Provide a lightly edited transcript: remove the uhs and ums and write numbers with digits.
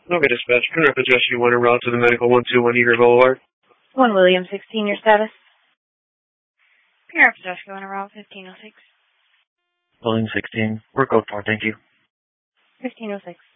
Okay, dispatch. Can I suggest you want to route to the medical 121 Eager Boulevard? 1 William 16, your status? Pier Joshua on a route 1506. William 16. We're code 4, thank you. 1506.